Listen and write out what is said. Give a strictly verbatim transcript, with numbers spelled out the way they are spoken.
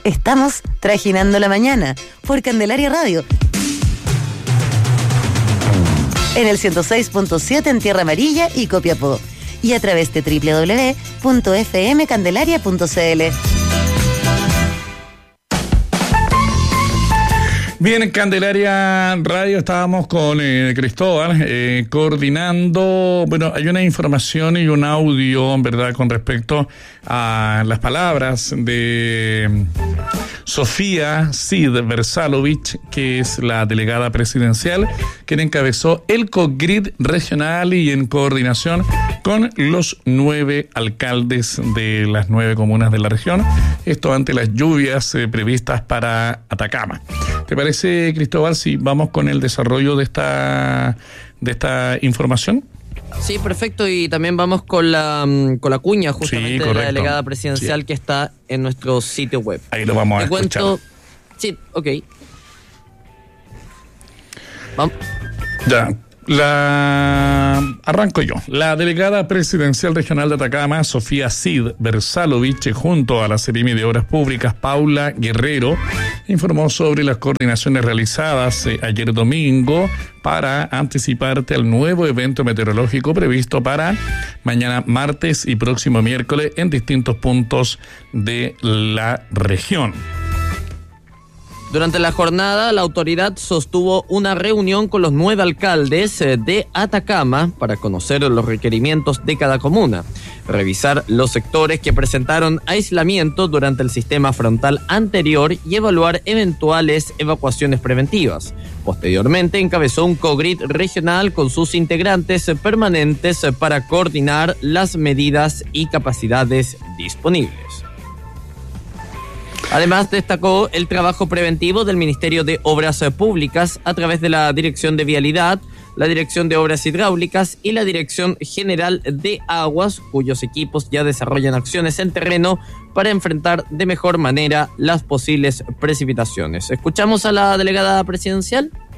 Estamos trajinando la mañana por Candelaria Radio. En el ciento seis punto siete en Tierra Amarilla y Copiapó. Y a través de doble u doble u doble u punto f m candelaria punto c l. Bien, en Candelaria Radio estábamos con eh, Cristóbal eh, coordinando, bueno, hay una información y un audio, en verdad, con respecto a las palabras de Sofía Cid Versalovich, que es la delegada presidencial, quien encabezó el COGRID regional y en coordinación con los nueve alcaldes de las nueve comunas de la región, esto ante las lluvias eh, previstas para Atacama. ¿Te parece, Cristóbal, si vamos con el desarrollo de esta, de esta información? Sí, perfecto, y también vamos con la, con la cuña justamente sí, de la delegada presidencial, sí, que está en nuestro sitio web. Ahí lo vamos a Te escuchar. Cuento... Sí, ok. Vamos. Ya. La arranco yo. La delegada presidencial regional de Atacama, Sofía Cid Versalovich, junto a la Seremi de Obras Públicas, Paula Guerrero, informó sobre las coordinaciones realizadas eh, ayer domingo para anticiparte al nuevo evento meteorológico previsto para mañana martes y próximo miércoles en distintos puntos de la región. Durante la jornada, la autoridad sostuvo una reunión con los nueve alcaldes de Atacama para conocer los requerimientos de cada comuna, revisar los sectores que presentaron aislamiento durante el sistema frontal anterior y evaluar eventuales evacuaciones preventivas. Posteriormente, encabezó un COGRID regional con sus integrantes permanentes para coordinar las medidas y capacidades disponibles. Además, destacó el trabajo preventivo del Ministerio de Obras Públicas a través de la Dirección de Vialidad, la Dirección de Obras Hidráulicas y la Dirección General de Aguas, cuyos equipos ya desarrollan acciones en terreno para enfrentar de mejor manera las posibles precipitaciones. ¿Escuchamos a la delegada presidencial?